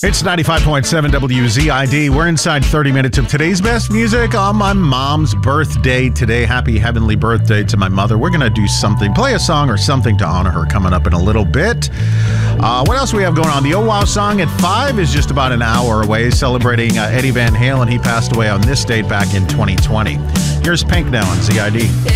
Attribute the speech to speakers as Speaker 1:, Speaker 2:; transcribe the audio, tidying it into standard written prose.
Speaker 1: It's 95.7 WZID. We're inside 30 minutes of today's best music on my mom's birthday today. Happy heavenly birthday to my mother. We're going to do something, play a song or something to honor her coming up in a little bit. What else we have going on? The Oh Wow song at 5 is just about an hour away, celebrating Eddie Van Halen. He passed away on this date back in 2020. Here's Pink now on ZID.